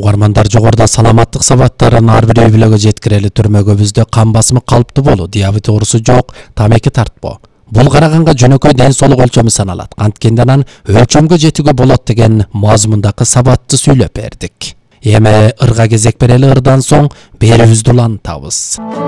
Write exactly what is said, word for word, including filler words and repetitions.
Угармандар, жогоруда саламаттык сабаттарын ар бир үй-бүлөгө жеткирели. Түрмөгүбүздө кан басымы калыптуу болуу, диабет оорусу жок, тамеки тартпоо. Бул караганга жөнөкөй ден соолук өлчөмү саналат. Анткенде анан өлчөмгө жетүүгө болот деген мазмундагы сабатты сүйлөп бердик. Эми ырга кезек берели, ырдан соң берүүбүздү улантабыз.